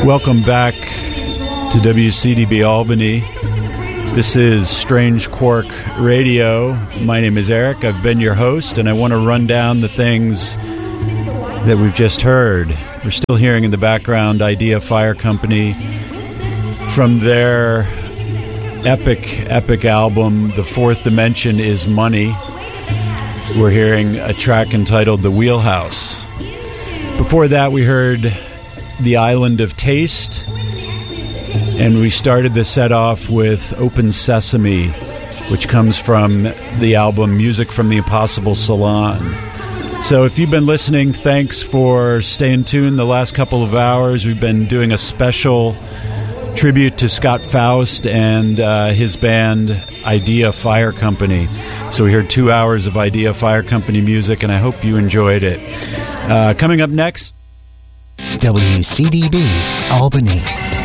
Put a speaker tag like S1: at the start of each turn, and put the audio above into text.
S1: Welcome back to WCDB Albany. This is Strange Quark Radio. My name is Eric. I've been your host, and I want to run down the things that we've just heard. We're still hearing in the background Idea Fire Company from their epic album, The Fourth Dimension is Money. We're hearing a track entitled The Wheelhouse. Before that, we heard The Island of Taste, and we started the set off with Open Sesame, which comes from the album Music from the Impossible Salon. So if you've been listening, thanks for staying tuned the last couple of hours. We've been doing a special tribute to Scott Faust and his band Idea Fire Company. So we heard 2 hours of Idea Fire Company music, and I hope you enjoyed it. Coming up next,
S2: WCDB Albany.